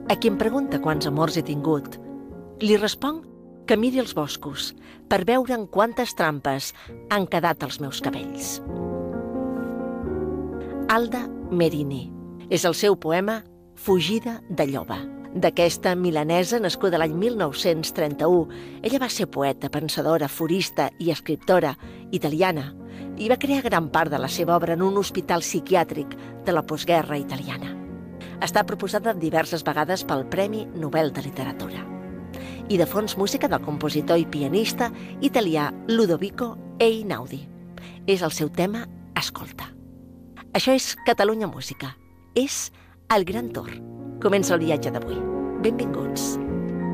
A qui em pregunta quants amors he tingut, li responc que miri els boscos per veure en quantes trampes han quedat els meus cabells. Alda Merini. És el seu poema Fugida de lloba. D'aquesta milanesa, nascuda l'any 1931, ella va ser poeta, pensadora, forista i escriptora italiana i va crear gran part de la seva obra en un hospital psiquiàtric de la postguerra italiana. Està proposada diverses vegades pel Premi Nobel de Literatura. I de fons música del compositor i pianista italià Ludovico Einaudi. És el seu tema Ascolta. Això és Catalunya Música. És el Gran Tour. Comença el viatge d'avui. Benvinguts.